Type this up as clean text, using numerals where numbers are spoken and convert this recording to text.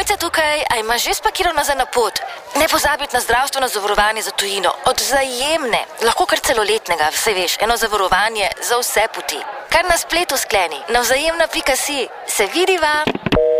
Mojca tukaj, a imaš že spakiral nazaj na pot? Ne pozabiti na zdravstveno zavarovanje za tujino. Od Vzajemne, lahko kar celoletnega, vse veš, eno zavarovanje za vse poti. Kar na spletu skleni, na vzajemna.si. Se vidiva?